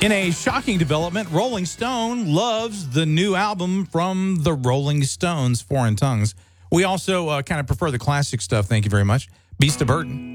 In a shocking development, Rolling Stone loves the new album from the Rolling Stones, Foreign Tongues. We also kind of prefer the classic stuff. Thank you very much. Beast of Burden.